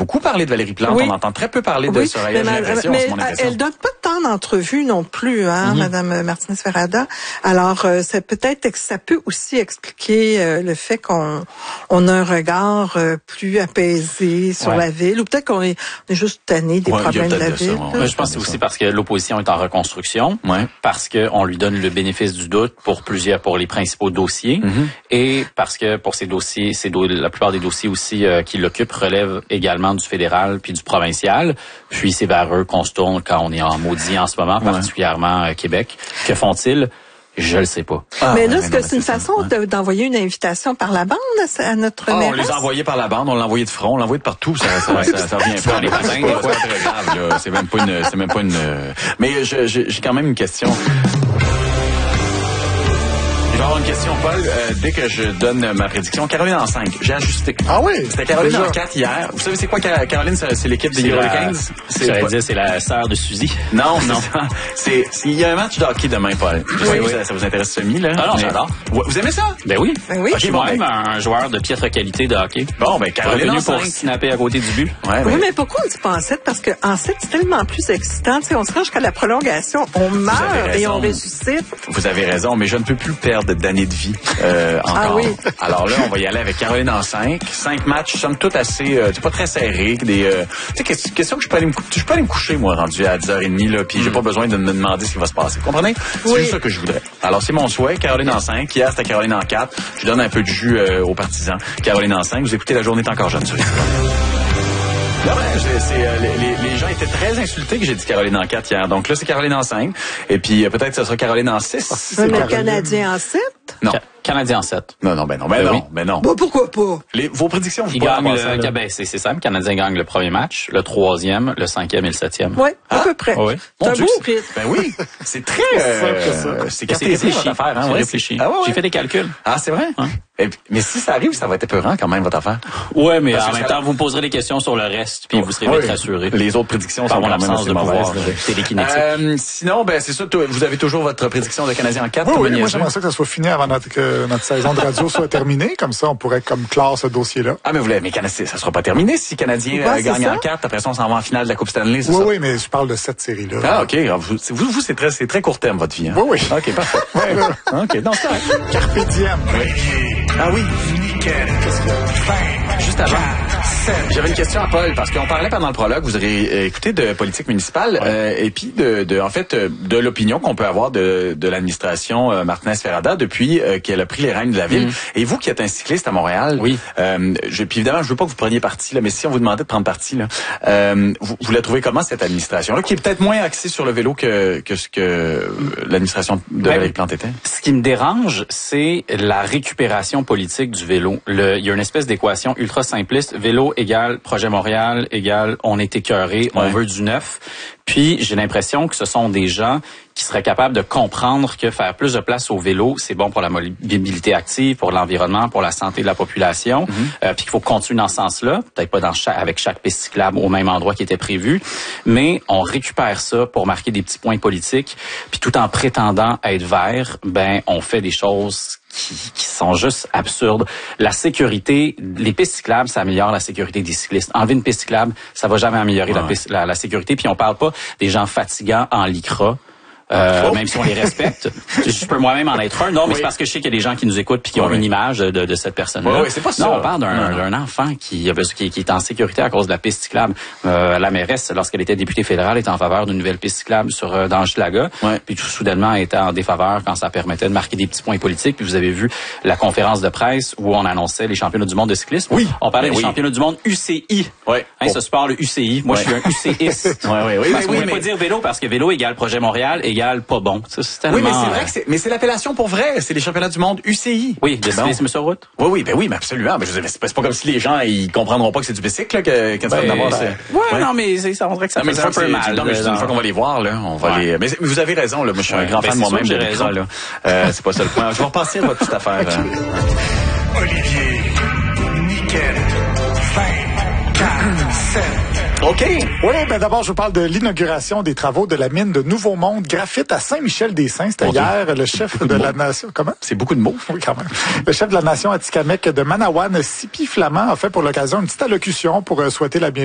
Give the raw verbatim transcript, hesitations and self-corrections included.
beaucoup parler de Valérie Plante. Oui. On entend très peu parler de oui. Soraya. Mais, mais elle donne pas tant d'entrevues non plus, hein, mm-hmm. Madame Martinez-Ferrada. Alors, euh, c'est peut-être que ça peut aussi expliquer euh, le fait qu'on on a un regard euh, plus apaisé sur ouais. la ville, ou peut-être qu'on est, on est juste tanné des ouais, problèmes de la ville. Ça, ouais. Je pense que c'est aussi parce que l'opposition est en reconstruction, ouais. parce que on lui donne le bénéfice du doute pour plusieurs, pour les principaux dossiers, mm-hmm. et parce que pour ces dossiers, ces do- la plupart des dossiers aussi euh, qui l'occupent relèvent également du fédéral puis du provincial. Puis c'est vers eux qu'on se tourne quand on est en maudit en ce moment, ouais. particulièrement à Québec. Que font-ils? Je le sais pas. Ah, mais là, est-ce que c'est une façon ouais. d'envoyer une invitation par la bande à notre ah, mairesse? On les a envoyés par la bande, on l'a envoyé de front, on l'a envoyé de partout. Ça, ça, ça, ça, ça revient pas. Les patins, des fois, c'est très grave. Là. C'est même pas une, c'est même pas une. Mais je, je, j'ai quand même une question. Je vais avoir une question, Paul. Euh, dès que je donne ma prédiction, Caroline en cinq, j'ai ajusté. Ah oui? C'était Caroline déjà en quatre hier. Vous savez c'est quoi, Caroline? C'est l'équipe des Hurricanes? J'allais dire, c'est la sœur de Suzy. Non, non. C'est, c'est, il y a un match de hockey demain, Paul. Je sais oui, oui. Ça, ça vous intéresse semi, là? Ah non, mais... j'adore. Vous aimez ça? Ben oui. Ben oui. Okay, je suis moi-même un joueur de piètre qualité de hockey. Bon, ben Caroline en pour snapper à côté du but. Ouais, oui, mais... mais pourquoi on dit pas en sept? Parce que en sept, c'est tellement plus excitant. T'sais, on se rend jusqu'à la prolongation. On meurt et on ressuscite. Vous avez raison, mais je ne peux plus perdre d'années de vie. Euh, encore. Ah oui. Alors là, on va y aller avec Caroline en cinq. Cinq matchs, somme toute assez, euh, c'est pas très serré. Des, euh, tu sais, question que je peux aller me coucher, je peux aller me coucher, moi, rendu à dix heures trente, là, puis mm. j'ai pas besoin de me demander ce qui va se passer. Vous comprenez? C'est oui. juste ça que je voudrais. Alors, c'est mon souhait. Caroline en cinq. Hier, c'était Caroline en quatre. Je donne un peu de jus euh, aux partisans. Caroline en cinq. Vous écoutez La Journée est encore jeune, sur Là, ouais, c'est, c'est, euh, les, les gens étaient très insultés que j'ai dit Caroline en quatre hier. Donc là, c'est Caroline en cinq. Et puis, euh, peut-être que ce sera Caroline en six. Ah, mais le Canadien en sept? Non. Ca- Canadien en sept. Non, non, ben non, ben, ben non, oui. ben non. Bah, pourquoi pas? Les, vos prédictions, vous pouvez gagne le, ben, c'est, c'est simple. Le Canadien gagne le premier match, le troisième, le cinquième et le septième. Oui, à ah, peu près. Oui. C'est un beau rythme. Ben oui. C'est très, euh, c'est cartésien votre affaire, hein. C'est réfléchi. Ah, ouais, ouais. J'ai fait des calculs. Ah, c'est vrai? Hein? Et, mais si ça arrive, ça va être épeurant quand même, votre affaire. Ouais, mais en même temps, vous me poserez des questions sur le reste, puis vous serez vite rassurés. Les autres prédictions sont la même de pouvoir télékinétique. Euh, sinon, ben, c'est ça, vous avez toujours votre prédiction de Canadien en quatre. Oui, oui, moi, j'aimerais ça que ça soit fini avant notre, que notre saison de radio soit terminée. Comme ça, on pourrait comme clore ce dossier-là. Ah, mais vous voulez, mais Canadien, ça sera pas terminé si Canadien euh, gagne en quatre. Après ça, on s'en va en finale de la Coupe Stanley, c'est oui, ça? Oui, mais je parle de cette série-là. Ah, OK. Vous, vous, vous c'est très, c'est très court terme, votre vie, hein? Oui, oui. OK, parfait. ouais, OK, donc, c'est correct. Carpe diem. Ah oui. Qu'est-ce que... Juste avant, j'avais une question à Paul, parce qu'on parlait pendant le prologue, vous aurez écouté de politique municipale, ouais. euh, et puis de, de, en fait, de l'opinion qu'on peut avoir de, de l'administration euh, Martinez-Ferrada depuis euh, qu'elle a pris les rênes de la ville. Mmh. Et vous qui êtes un cycliste à Montréal, oui. euh, je, puis évidemment, je veux pas que vous preniez parti, là, mais si on vous demandait de prendre parti, là, euh, vous, vous la trouvez comment, cette administration-là, qui est peut-être moins axée sur le vélo que, que ce que l'administration de ben, Valérie Plante était? Ce qui me dérange, c'est la récupération politique du vélo. Le, il y a une espèce d'équation ultra simpliste. Vélo égale Projet Montréal égale on est écœuré, ouais. on veut du neuf. Puis j'ai l'impression que ce sont des gens qui seraient capables de comprendre que faire plus de place au vélo, c'est bon pour la mobilité active, pour l'environnement, pour la santé de la population. Mm-hmm. Euh, puis qu'il faut continuer dans ce sens-là, peut-être pas dans chaque, avec chaque piste cyclable au même endroit qui était prévu, mais on récupère ça pour marquer des petits points politiques. Puis tout en prétendant être vert, ben on fait des choses Qui, qui sont juste absurdes. La sécurité, les pistes cyclables, ça améliore la sécurité des cyclistes. Enlever une piste cyclable, ça va jamais améliorer ouais. la, piste, la, la sécurité. Puis on parle pas des gens fatigants en lycra. Euh, oh. Même si on les respecte, je peux moi-même en être un. Non, mais oui. c'est parce que je sais qu'il y a des gens qui nous écoutent puis qui oui. ont une image de, de cette personne-là. Oui, oui, c'est pas ça. Non, on parle d'un, d'un enfant qui, qui, qui est en sécurité à cause de la piste cyclable. Euh, la mairesse, lorsqu'elle était députée fédérale, était en faveur d'une nouvelle piste cyclable sur euh, dans Hochelaga. Oui. Puis tout soudainement, elle était en défaveur quand ça permettait de marquer des petits points politiques. Puis vous avez vu la conférence de presse où on annonçait les championnats du monde de cyclisme. Oui. On parlait mais des oui. championnats du monde U C I. Oui. Hein, oh. Ce sport, le U C I. Moi, oui. je suis un UCiste. oui, oui, oui. Parce qu'on oui, ne peut mais... pas dire vélo parce que vélo égale Projet Montréal égale pas bon. C'est tellement... Oui, mais c'est vrai que c'est, mais c'est l'appellation pour vrai. C'est les championnats du monde U C I. Oui, de cyclisme sur route. Oui, oui, ben oui, mais absolument. Mais je veux dire, c'est pas, c'est pas comme si les gens, ils comprendront pas que c'est du bicycle, là, que, quand ben, tu vas en avoir. Ouais, ouais, non, mais c'est, ça, on dirait que ça fait un peu mal. Non, mais juste une fois qu'on va les voir, là, on va ouais. les, mais vous avez raison, là. Moi, je suis ouais, un grand fan de moi-même de l'écran, là. Euh, c'est pas ça le point. Je vais repasser à votre petite affaire. Olivier, nickel, cinq, quatre, sept. OK. Oui, ben d'abord, je vous parle de l'inauguration des travaux de la mine de Nouveau Monde Graphite à Saint-Michel-des-Saints. C'était hier, le chef de, de la nation... Comment? C'est beaucoup de mots. Oui, quand même. Le chef de la nation Atikamekw de Manawan, Sipi Flamand, a fait pour l'occasion une petite allocution pour souhaiter la bienvenue